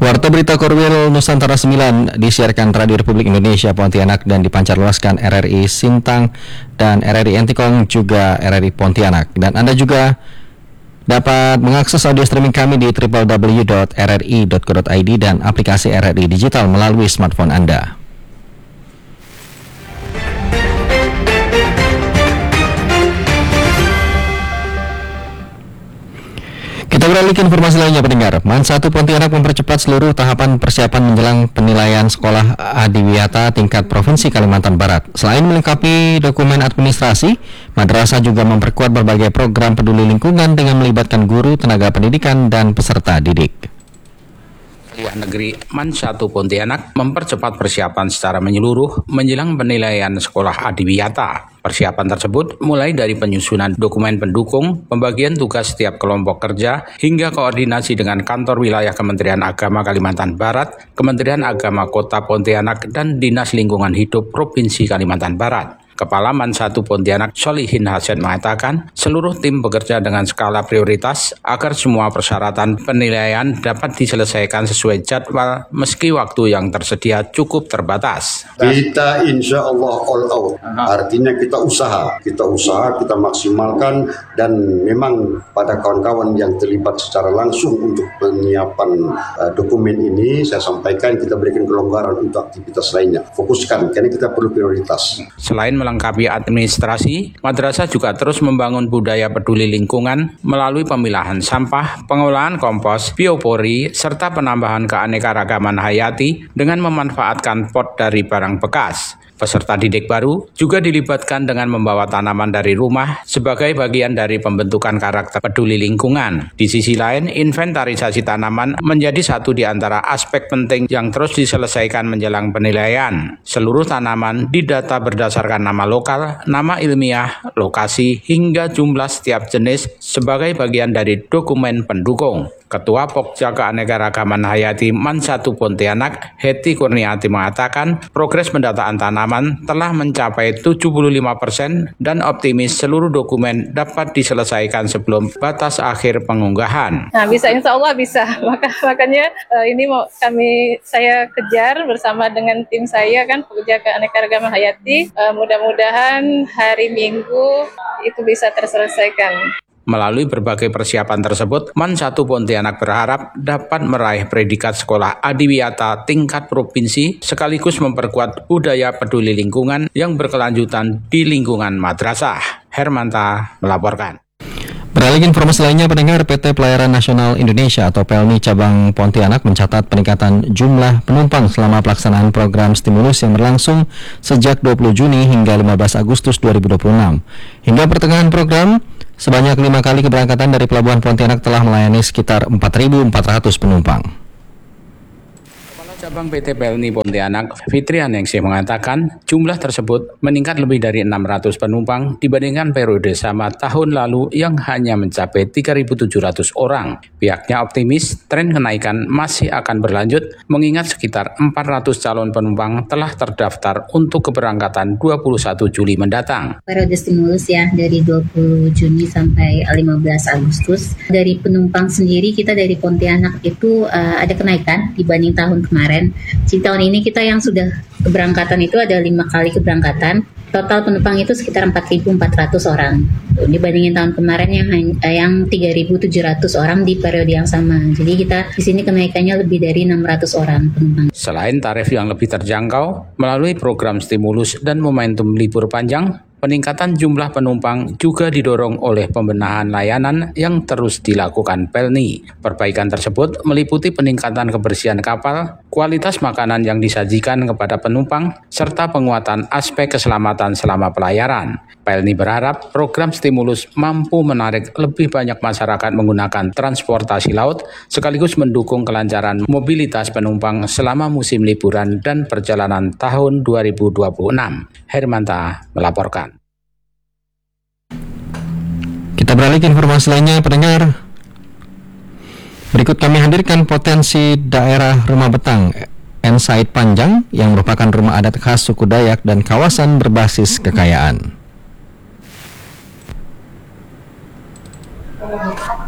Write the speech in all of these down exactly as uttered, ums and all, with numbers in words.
Warta Berita Korwil Nusantara sembilan disiarkan Radio Republik Indonesia Pontianak dan dipancarluaskan R R I Sintang dan R R I Entikong juga R R I Pontianak. Dan Anda juga dapat mengakses audio streaming kami di w w w dot r r i dot co dot i d dan aplikasi R R I Digital melalui smartphone Anda. Kita beralih ke informasi lainnya, pendengar. Man satu Pontianak mempercepat seluruh tahapan persiapan menjelang penilaian sekolah adiwiyata tingkat Provinsi Kalimantan Barat. Selain melengkapi dokumen administrasi, madrasah juga memperkuat berbagai program peduli lingkungan dengan melibatkan guru, tenaga pendidikan, dan peserta didik. Kuliah Negeri Man satu Pontianak mempercepat persiapan secara menyeluruh menjelang penilaian sekolah adiwiyata. Persiapan tersebut mulai dari penyusunan dokumen pendukung, pembagian tugas setiap kelompok kerja, hingga koordinasi dengan kantor wilayah Kementerian Agama Kalimantan Barat, Kementerian Agama Kota Pontianak, dan Dinas Lingkungan Hidup Provinsi Kalimantan Barat. Kepala Man satu Pontianak Solihin Hasan mengatakan seluruh tim bekerja dengan skala prioritas agar semua persyaratan penilaian dapat diselesaikan sesuai jadwal meski waktu yang tersedia cukup terbatas. Kita insya Allah all out, artinya kita usaha, kita usaha, kita maksimalkan, dan memang pada kawan-kawan yang terlibat secara langsung untuk penyiapan uh, dokumen ini, saya sampaikan kita berikan kelonggaran untuk aktivitas lainnya. Fokuskan, karena kita perlu prioritas. Selain melengkapi administrasi, madrasah juga terus membangun budaya peduli lingkungan melalui pemilahan sampah, pengolahan kompos, biopori, serta penambahan keanekaragaman hayati dengan memanfaatkan pot dari barang bekas. Peserta didik baru juga dilibatkan dengan membawa tanaman dari rumah sebagai bagian dari pembentukan karakter peduli lingkungan. Di sisi lain, inventarisasi tanaman menjadi satu di antara aspek penting yang terus diselesaikan menjelang penilaian. Seluruh tanaman didata berdasarkan nama lokal, nama ilmiah, lokasi, hingga jumlah setiap jenis sebagai bagian dari dokumen pendukung. Ketua Pokja Keanekaragaman Hayati Man satu Pontianak, Heti Kurniati mengatakan progres pendataan tanaman telah mencapai tujuh puluh lima persen dan optimis seluruh dokumen dapat diselesaikan sebelum batas akhir pengunggahan. Nah, bisa, insya Allah bisa. Maka makanya uh, ini mau kami saya kejar bersama dengan tim saya kan Pokja Keanekaragaman Hayati. Uh, mudah-mudahan hari Minggu itu bisa terselesaikan. Melalui berbagai persiapan tersebut, Man satu Pontianak berharap dapat meraih predikat sekolah adiwiyata tingkat provinsi sekaligus memperkuat budaya peduli lingkungan yang berkelanjutan di lingkungan madrasah. Hermanta melaporkan. Beralih informasi lainnya, pendengar, P T Pelayaran Nasional Indonesia atau P L N I Cabang Pontianak mencatat peningkatan jumlah penumpang selama pelaksanaan program stimulus yang berlangsung sejak dua puluh Juni hingga lima belas Agustus dua ribu dua puluh enam. Hingga pertengahan program, sebanyak lima kali keberangkatan dari Pelabuhan Pontianak telah melayani sekitar empat ribu empat ratus penumpang. Cabang P T P L N I Pontianak, Fitrian Ningsih mengatakan jumlah tersebut meningkat lebih dari enam ratus penumpang dibandingkan periode sama tahun lalu yang hanya mencapai tiga ribu tujuh ratus orang. Pihaknya optimis tren kenaikan masih akan berlanjut mengingat sekitar empat ratus calon penumpang telah terdaftar untuk keberangkatan dua puluh satu Juli mendatang. Periode stimulus ya dari dua puluh Juni sampai lima belas Agustus. Dari penumpang sendiri kita dari Pontianak itu uh, ada kenaikan dibanding tahun kemarin. Di tahun ini kita yang sudah keberangkatan itu ada lima kali keberangkatan. Total penumpang itu sekitar empat ribu empat ratus orang. Dibandingin tahun kemarin yang yang tiga ribu tujuh ratus orang di periode yang sama. Jadi kita di sini kenaikannya lebih dari enam ratus orang penumpang. Selain tarif yang lebih terjangkau, melalui program stimulus dan momentum libur panjang, peningkatan jumlah penumpang juga didorong oleh pembenahan layanan yang terus dilakukan P L N I. Perbaikan tersebut meliputi peningkatan kebersihan kapal, kualitas makanan yang disajikan kepada penumpang, serta penguatan aspek keselamatan selama pelayaran. P L N I berharap program stimulus mampu menarik lebih banyak masyarakat menggunakan transportasi laut, sekaligus mendukung kelancaran mobilitas penumpang selama musim liburan dan perjalanan tahun dua ribu dua puluh enam. Hermanta melaporkan. Kita beralih ke informasi lainnya, pendengar. Berikut kami hadirkan potensi daerah Rumah Betang Ensaid Panjang yang merupakan rumah adat khas suku Dayak dan kawasan berbasis kekayaan.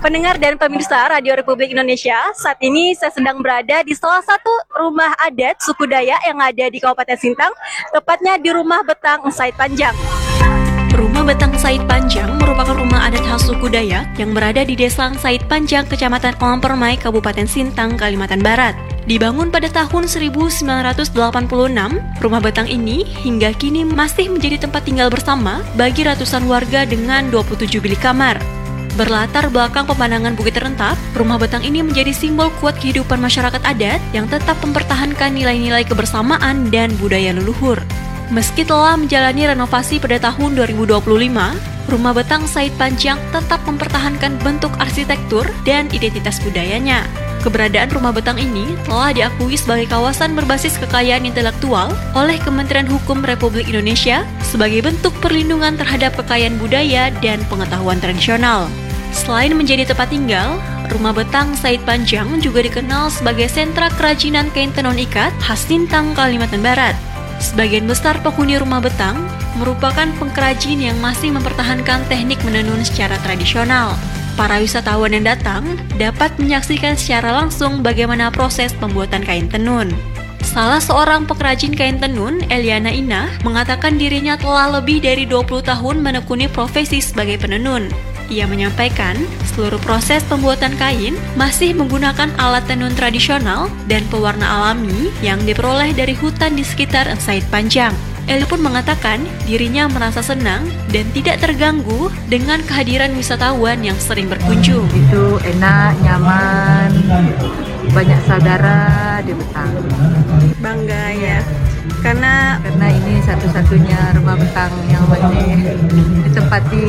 Pendengar dan pemirsa Radio Republik Indonesia, saat ini saya sedang berada di salah satu rumah adat suku Dayak yang ada di Kabupaten Sintang, tepatnya di Rumah Betang Said Panjang. Rumah Betang Said Panjang merupakan rumah adat khas suku Dayak yang berada di Desa Said Panjang, Kecamatan Kolam Permai, Kabupaten Sintang, Kalimantan Barat. Dibangun pada tahun seribu sembilan ratus delapan puluh enam, rumah Betang ini hingga kini masih menjadi tempat tinggal bersama bagi ratusan warga dengan dua puluh tujuh bilik kamar. Berlatar belakang pemandangan Bukit Terentap, rumah Betang ini menjadi simbol kuat kehidupan masyarakat adat yang tetap mempertahankan nilai-nilai kebersamaan dan budaya leluhur. Meski telah menjalani renovasi pada tahun dua ribu dua puluh lima, rumah Betang Said Panjang tetap mempertahankan bentuk arsitektur dan identitas budayanya. Keberadaan rumah Betang ini telah diakui sebagai kawasan berbasis kekayaan intelektual oleh Kementerian Hukum Republik Indonesia sebagai bentuk perlindungan terhadap kekayaan budaya dan pengetahuan tradisional. Selain menjadi tempat tinggal, rumah Betang Said Panjang juga dikenal sebagai sentra kerajinan kain tenun ikat khas Sintang, Kalimantan Barat. Sebagian besar penghuni rumah Betang merupakan pengrajin yang masih mempertahankan teknik menenun secara tradisional. Para wisatawan yang datang dapat menyaksikan secara langsung bagaimana proses pembuatan kain tenun. Salah seorang pengrajin kain tenun, Eliana Ina, mengatakan dirinya telah lebih dari dua puluh tahun menekuni profesi sebagai penenun. Ia menyampaikan, seluruh proses pembuatan kain masih menggunakan alat tenun tradisional dan pewarna alami yang diperoleh dari hutan di sekitar Said Panjang. Eli pun mengatakan dirinya merasa senang dan tidak terganggu dengan kehadiran wisatawan yang sering berkunjung. Itu enak, nyaman, banyak saudara di Betang. Bangga ya, karena karena ini satu-satunya rumah Betang yang masih ditempati.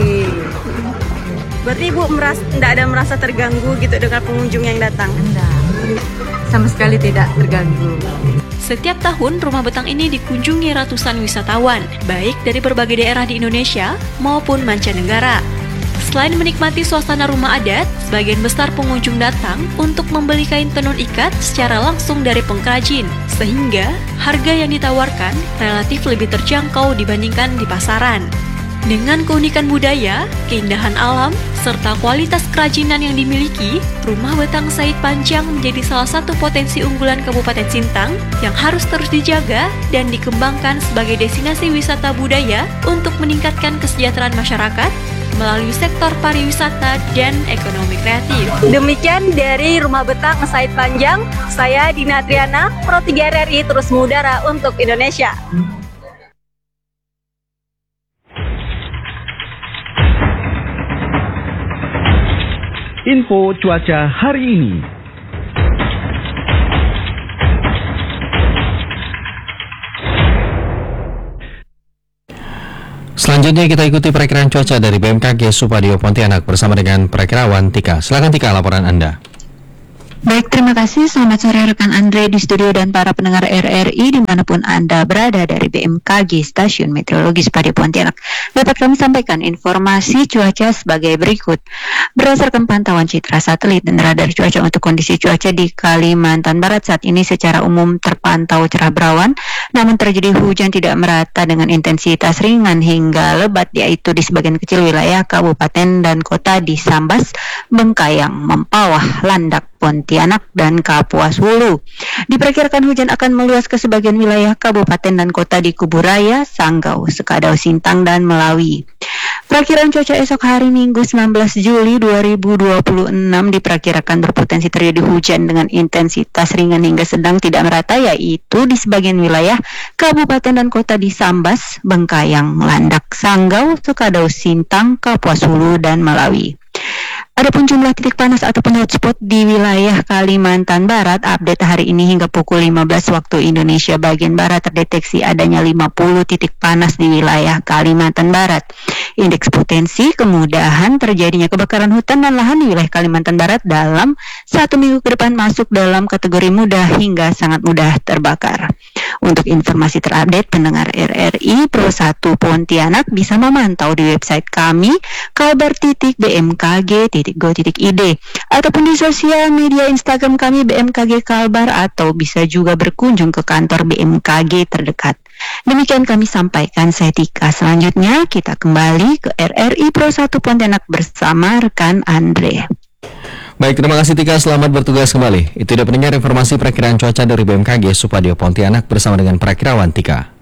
Berarti Ibu merasa, tidak ada merasa terganggu gitu dengan pengunjung yang datang? Tidak, sama sekali tidak terganggu. Setiap tahun, rumah Betang ini dikunjungi ratusan wisatawan, baik dari berbagai daerah di Indonesia maupun mancanegara. Selain menikmati suasana rumah adat, sebagian besar pengunjung datang untuk membeli kain tenun ikat secara langsung dari pengrajin, sehingga harga yang ditawarkan relatif lebih terjangkau dibandingkan di pasaran. Dengan keunikan budaya, keindahan alam, serta kualitas kerajinan yang dimiliki, rumah Betang Said Panjang menjadi salah satu potensi unggulan Kabupaten Sintang yang harus terus dijaga dan dikembangkan sebagai destinasi wisata budaya untuk meningkatkan kesejahteraan masyarakat melalui sektor pariwisata dan ekonomi kreatif. Demikian dari Rumah Betang Said Panjang, saya Dina Triana, Pro tiga R R I terus mengudara untuk Indonesia. Info cuaca hari ini. Selanjutnya kita ikuti perakiraan cuaca dari B M K G Supadio Pontianak bersama dengan perakirawan Tika. Silakan Tika, laporan Anda. Baik, terima kasih. Selamat sore rekan Andre di studio dan para pendengar R R I dimanapun Anda berada dari B M K G Stasiun Meteorologi Supadio Pontianak. Dapat kami sampaikan informasi cuaca sebagai berikut. Berdasarkan pantauan citra satelit dan radar cuaca untuk kondisi cuaca di Kalimantan Barat saat ini secara umum terpantau cerah berawan, namun terjadi hujan tidak merata dengan intensitas ringan hingga lebat, yaitu di sebagian kecil wilayah kabupaten dan kota di Sambas, Bengkayang, Mempawah, Landak, Pontianak, dan Kapuas Hulu. Diperkirakan hujan akan meluas ke sebagian wilayah kabupaten dan kota di Kuburaya, Sanggau, Sekadau, Sintang, dan Melawi. Perakiraan cuaca esok hari Minggu sembilan belas Juli dua ribu dua puluh enam diperkirakan berpotensi terjadi hujan dengan intensitas ringan hingga sedang tidak merata, yaitu di sebagian wilayah kabupaten dan kota di Sambas, Bengkayang, Landak, Sanggau, Sekadau, Sintang, Kapuas Hulu, dan Melawi. Adapun jumlah titik panas ataupun hotspot di wilayah Kalimantan Barat update hari ini hingga pukul lima belas waktu Indonesia bagian Barat terdeteksi adanya lima puluh titik panas di wilayah Kalimantan Barat. Indeks potensi kemudahan terjadinya kebakaran hutan dan lahan di wilayah Kalimantan Barat dalam satu minggu ke depan masuk dalam kategori mudah hingga sangat mudah terbakar. Untuk informasi terupdate pendengar R R I Pro satu Pontianak bisa memantau di website kami kabar titik b m k g titik go titik i d ataupun di sosial media Instagram kami B M K G Kalbar, atau bisa juga berkunjung ke kantor B M K G terdekat. Demikian kami sampaikan, saya Tika. Selanjutnya kita kembali ke R R I Pro satu Pontianak bersama rekan Andre. Baik, terima kasih Tika, selamat bertugas kembali. Itu dia pendengar informasi perakiraan cuaca dari B M K G Supadio Pontianak bersama dengan perakirawan Tika.